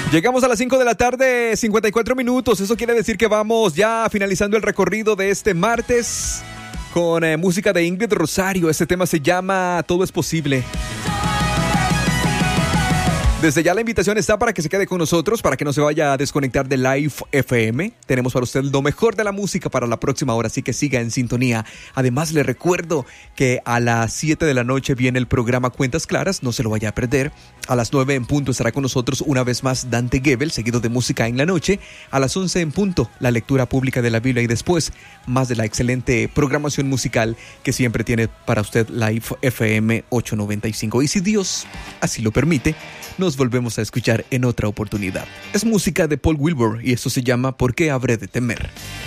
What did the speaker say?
Llegamos a las 5 de la tarde, 54 minutos. Eso quiere decir que vamos ya finalizando el recorrido de este martes con música de Ingrid Rosario. Este tema se llama Todo es Posible. Desde ya la invitación está para que se quede con nosotros, para que no se vaya a desconectar de Live FM. Tenemos para usted lo mejor de la música para la próxima hora, así que siga en sintonía. Además, le recuerdo que a las 7 de la noche viene el programa Cuentas Claras, no se lo vaya a perder. A las 9 en punto estará con nosotros una vez más Dante Gebel, seguido de Música en la Noche. A las 11 en punto, la lectura pública de la Biblia y después más de la excelente programación musical que siempre tiene para usted Live FM 895. Y si Dios así lo permite, nos volvemos a escuchar en otra oportunidad. Es música de Paul Wilbur y esto se llama ¿Por qué habré de temer?